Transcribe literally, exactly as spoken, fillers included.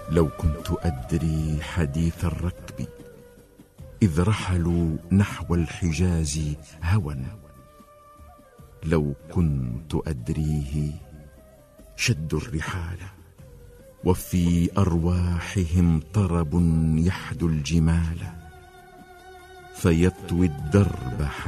لو كنت أدري حديث الركب إذ رحلوا نحو الحجاز هوى، لو كنت أدريه شدوا الرحال وفي أرواحهم طرب يحدو الجمال، فيطوي الدرب